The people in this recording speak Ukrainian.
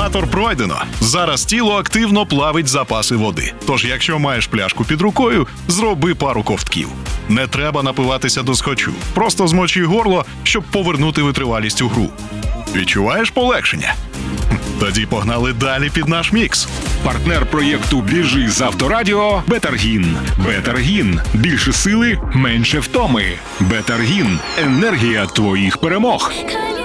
Інкубатор пройдено. Зараз тіло активно плавить запаси води. Тож, якщо маєш пляшку під рукою, зроби пару ковтків. Не треба напиватися до схочу. Просто змочи горло, щоб повернути витривалість у гру. Відчуваєш полегшення? Тоді погнали далі під наш мікс. Партнер проєкту «Біжи з Авторадіо» – Бетаргін. Бетаргін. Більше сили, менше втоми. Бетаргін. Енергія твоїх перемог.